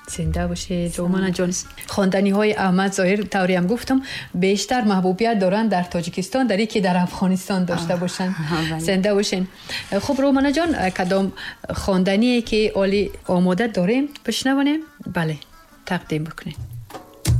زنده باشید رومانا جان. خواندنی های احمد ظاهر طوری هم گفتم بیشتر محبوبیت دارن در تاجیکستان در که در افغانستان داشته باشن. زنده باشین. خب رومانا جان کدام خواندنی که عالی آماده داریم بشنویم؟ بله تقدیم بکنیم.